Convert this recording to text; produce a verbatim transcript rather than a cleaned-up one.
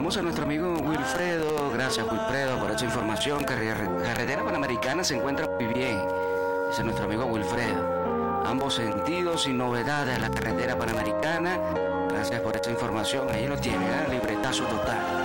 Saludamos a nuestro amigo Wilfredo. Gracias, Wilfredo, por esta información. Carretera Panamericana se encuentra muy bien, dice nuestro amigo Wilfredo. Ambos sentidos y novedades de la carretera Panamericana. Gracias por esta información. Ahí lo tiene, ¿eh? Libretazo total.